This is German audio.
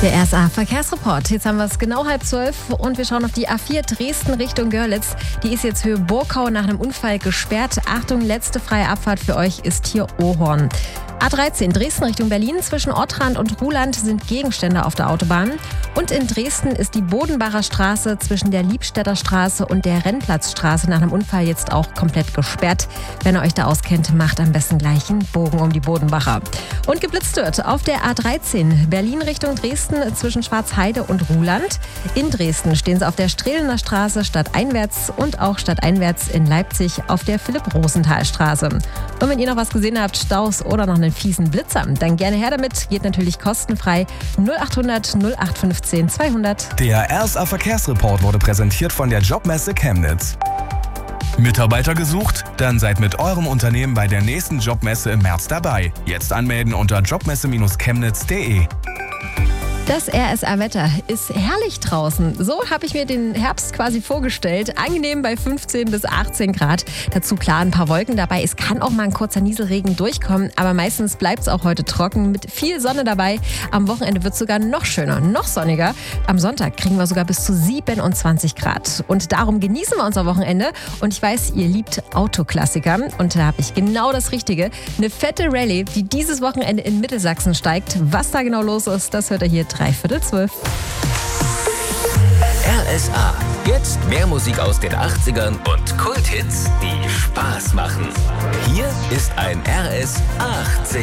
Der RSA-Verkehrsreport. Jetzt haben wir es genau 11:30 und wir schauen auf die A4 Dresden Richtung Görlitz. Die ist jetzt Höhe Burgau nach einem Unfall gesperrt. Achtung, letzte freie Abfahrt für euch ist hier Ohorn. A13 Dresden Richtung Berlin. Zwischen Ottrand und Ruhland sind Gegenstände auf der Autobahn. Und in Dresden ist die Bodenbacher Straße zwischen der Liebstädter Straße und der Rennplatzstraße nach einem Unfall jetzt auch komplett gesperrt. Wenn ihr euch da auskennt, macht am besten gleich einen Bogen um die Bodenbacher. Und geblitzt wird auf der A13 Berlin Richtung Dresden zwischen Schwarzheide und Ruhland. In Dresden stehen sie auf der Strehlener Straße stadteinwärts und auch stadteinwärts in Leipzig auf der Philipp-Rosenthal-Straße. Und wenn ihr noch was gesehen habt, Staus oder noch einen fiesen Blitzer, dann gerne her damit. Geht natürlich kostenfrei. 0800 0815 200. Der RSA Verkehrsreport wurde präsentiert von der Jobmesse Chemnitz. Mitarbeiter gesucht? Dann seid mit eurem Unternehmen bei der nächsten Jobmesse im März dabei. Jetzt anmelden unter jobmesse-chemnitz.de. Das RSA-Wetter ist herrlich draußen. So habe ich mir den Herbst quasi vorgestellt. Angenehm bei 15 bis 18 Grad. Dazu klar ein paar Wolken dabei. Es kann auch mal ein kurzer Nieselregen durchkommen, aber meistens bleibt es auch heute trocken mit viel Sonne dabei. Am Wochenende wird es sogar noch schöner, noch sonniger. Am Sonntag kriegen wir sogar bis zu 27 Grad. Und darum genießen wir unser Wochenende. Und ich weiß, ihr liebt Autoklassiker. Und da habe ich genau das Richtige. Eine fette Rallye, die dieses Wochenende in Mittelsachsen steigt. Was da genau los ist, das hört ihr hier 11:45. RSA. Jetzt mehr Musik aus den 80ern und Kulthits, die Spaß machen. Hier ist ein RS 80